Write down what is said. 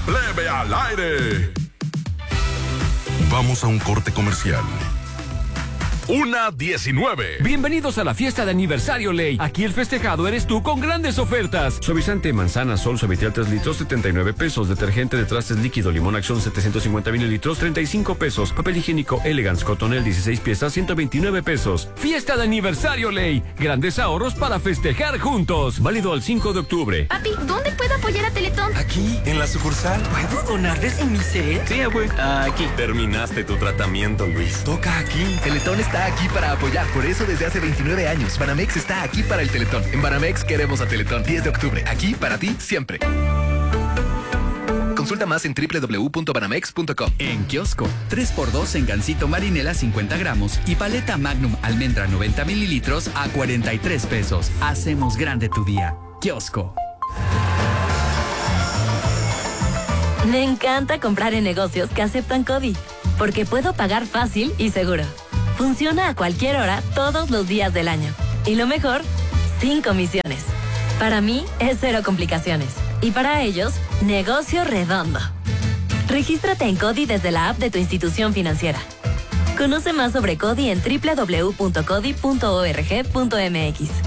Plebe al aire. Vamos a un corte comercial. 1:19. Bienvenidos a la fiesta de aniversario Ley. Aquí el festejado eres tú con grandes ofertas. Suavizante manzana Sol Suavitel 3 litros, 79 pesos. Detergente de trastes líquido Limón Acción 750 mililitros, 35 pesos. Papel higiénico Elegance Cotonel 16 piezas, 129 pesos. Fiesta de aniversario Ley. Grandes ahorros para festejar juntos. Válido al 5 de octubre. Papi, ¿dónde puedo apoyar a Teletón? Aquí, en la sucursal. ¿Puedo donar desde mi set? Sí, abue. Aquí. Terminaste tu tratamiento, Luis. Toca aquí. Teletón está aquí para apoyar. Por eso desde hace 29 años, Banamex está aquí para el Teletón. En Banamex queremos a Teletón. 10 de octubre. Aquí para ti siempre. Consulta más en www.banamex.com. En kiosco, 3x2 en gansito marinela 50 gramos y paleta Magnum almendra 90 mililitros a 43 pesos. Hacemos grande tu día. Kiosco. Me encanta comprar en negocios que aceptan CODI, porque puedo pagar fácil y seguro. Funciona a cualquier hora, todos los días del año. Y lo mejor, sin comisiones. Para mí, es cero complicaciones. Y para ellos, negocio redondo. Regístrate en CODI desde la app de tu institución financiera. Conoce más sobre CODI en www.codi.org.mx.